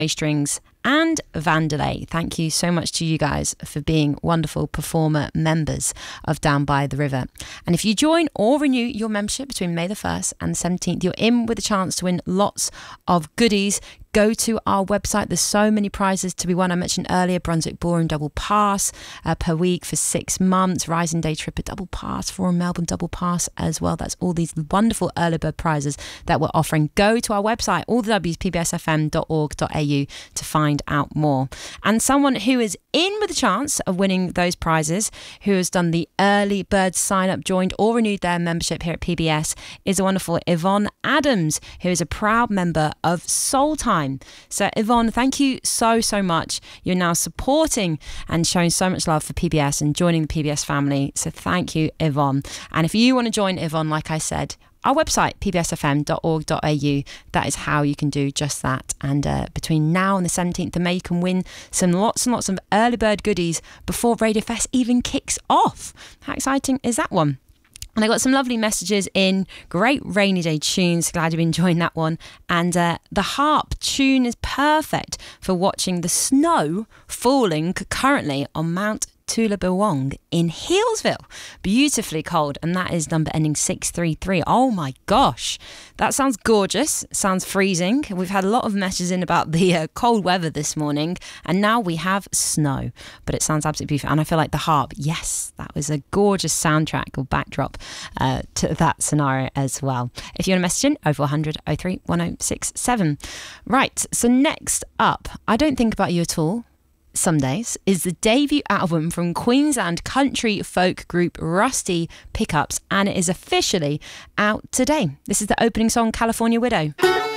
Strings and Vandelay. Thank you so much to you guys for being wonderful performer members of Down by the River. And if you join or renew your membership between May the 1st and the 17th, you're in with a chance to win lots of goodies. Go to our website. There's so many prizes to be won. I mentioned earlier, Brunswick Ballroom double pass per week for 6 months. Rising Day Trip, a double pass. Forum Melbourne double pass as well. That's all these wonderful early bird prizes that we're offering. Go to our website, all the W's, pbsfm.org.au to find out more. And someone who is in with a chance of winning those prizes, who has done the early bird sign up, joined or renewed their membership here at PBS, is a wonderful Yvonne Adams, who is a proud member of Soul Time. So Yvonne, thank you so much. You're now supporting and showing so much love for PBS and joining the PBS family. So thank you, Yvonne. And if you want to join Yvonne, like I said, our website, pbsfm.org.au, that is how you can do just that. And between now and the 17th of May, you can win lots and lots of early bird goodies before Radio Fest even kicks off. How exciting is that one? And I got some lovely messages in. Great rainy day tunes. Glad you've enjoying that one. And the harp tune is perfect for watching the snow falling currently on Mount Tulabawang in Healesville. Beautifully cold, and that is number ending 633. Oh my gosh, that sounds gorgeous. Sounds freezing. We've had a lot of messages in about the cold weather this morning, and now we have snow, but it sounds absolutely beautiful. And I feel like the harp, yes, that was a gorgeous soundtrack or backdrop to that scenario as well. If you want to message in, 0400 03 1067. Right, so next up, I Don't Think About You At All Some Days, is the debut album from Queensland country folk group Rusty Pickups, and it is officially out today. This is the opening song, California Widow.